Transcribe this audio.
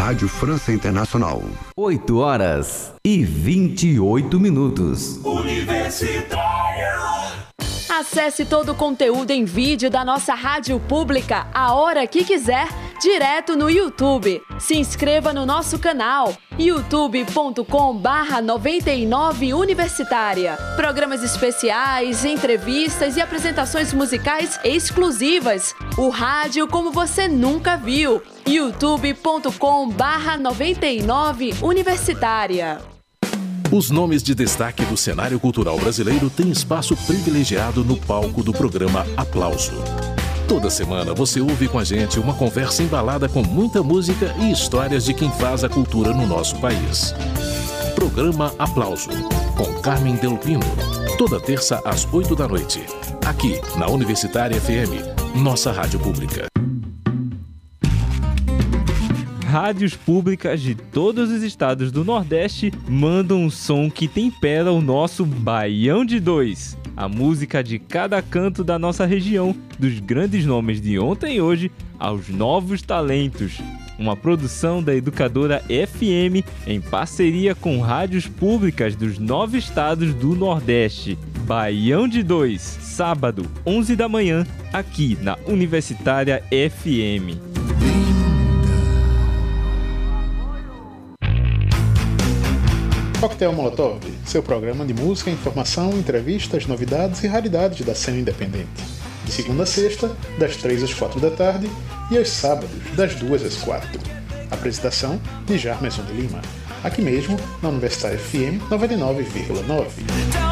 Rádio França Internacional. 8h28. Universitária. Acesse todo o conteúdo em vídeo da nossa rádio pública a hora que quiser, direto no YouTube. Se inscreva no nosso canal youtube.com/99 Universitária. Programas especiais, entrevistas e apresentações musicais exclusivas. O rádio como você nunca viu. youtube.com/99 Universitária. Os nomes de destaque do cenário cultural brasileiro têm espaço privilegiado no palco do programa Aplauso. Toda semana você ouve com a gente uma conversa embalada com muita música e histórias de quem faz a cultura no nosso país. Programa Aplauso, com Carmen Delpino. Toda terça às 8 da noite. Aqui, na Universitária FM, nossa rádio pública. Rádios públicas de todos os estados do Nordeste mandam um som que tempera o nosso Baião de Dois. A música de cada canto da nossa região, dos grandes nomes de ontem e hoje aos novos talentos. Uma produção da Educadora FM em parceria com rádios públicas dos 9 estados do Nordeste. Baião de Dois, sábado, 11 da manhã, aqui na Universitária FM. Coquetel Molotov, seu programa de música, informação, entrevistas, novidades e raridades da cena independente. De segunda a sexta, das 3 às 4 da tarde e aos sábados, das 2 às 4. Apresentação de Jarmerson de Lima, aqui mesmo na Universitária FM 99,9.